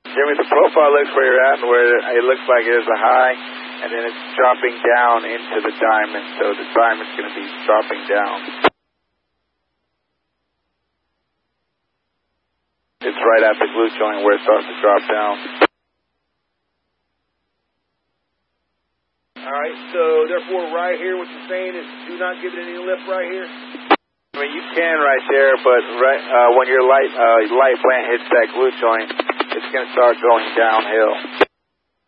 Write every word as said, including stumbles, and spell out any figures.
Jimmy, the profile looks where you're at and where it looks like there's a high, and then it's dropping down into the diamond, so the diamond's going to be dropping down. It's right at the glute joint where it starts to drop down. Alright, so therefore right here what you're saying is do not give it any lift right here? I mean, you can right there, but right uh, when your light, uh, light plant hits that glute joint, it's going to start going downhill.